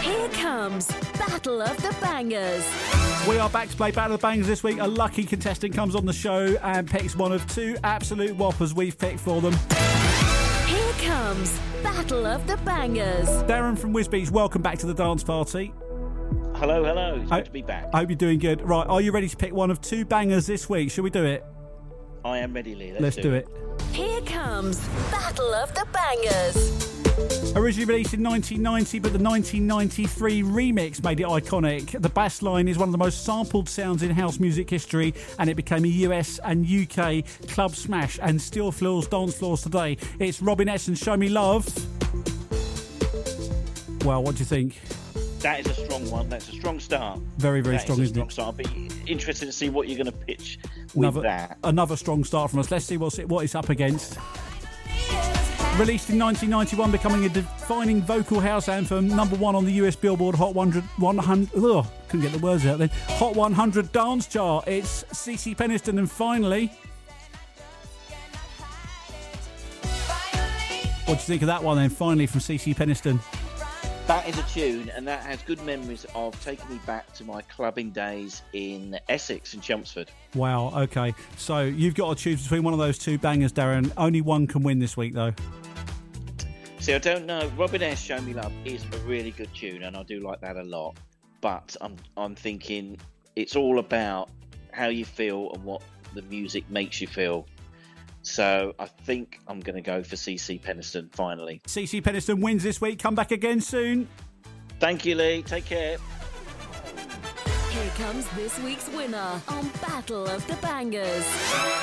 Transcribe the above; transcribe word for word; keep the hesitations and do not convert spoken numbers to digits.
Here comes Battle of the Bangers. We are back to play Battle of the Bangers this week. A lucky contestant comes on the show and picks one of two absolute whoppers we've picked for them. Here comes Battle of the Bangers. Darren from Wisbeach, welcome back to the dance party. Hello, hello. It's I, good to be back. I hope you're doing good. Right, are you ready to pick one of two bangers this week? Shall we do it? I am ready, Lee. Let's, Let's do, do it. it. Here comes Battle of the Bangers. Originally released in nineteen ninety, but the nineteen ninety-three remix made it iconic. The bass line is one of the most sampled sounds in house music history, and it became a U S and U K club smash and still fills dance floors today. It's Robin S and Show Me Love. Well, what do you think? That is a strong one. That's a strong start. Very, very that strong, is a isn't strong it? start. I'll be interested to see what you're going to pitch with Another, that. another strong start from us. Let's see what's it, what it's up against. Released in nineteen ninety-one, becoming a defining vocal house anthem, number one on the U S Billboard Hot one hundred, one hundred ugh, couldn't get the words out then, Hot one hundred dance chart. It's CeCe Peniston, and finally... What do you think of that one then, finally, from CeCe Peniston? That is a tune, and that has good memories of taking me back to my clubbing days in Essex and Chelmsford. Wow, okay. So you've got to choose between one of those two bangers, Darren. Only one can win this week, though. See, I don't know. Robin S. Show Me Love is a really good tune, and I do like that a lot. But I'm I'm thinking it's all about how you feel and what the music makes you feel. So I think I'm going to go for CeCe Peniston, finally. CeCe Peniston wins this week. Come back again soon. Thank you, Lee. Take care. Here comes this week's winner on Battle of the Bangers.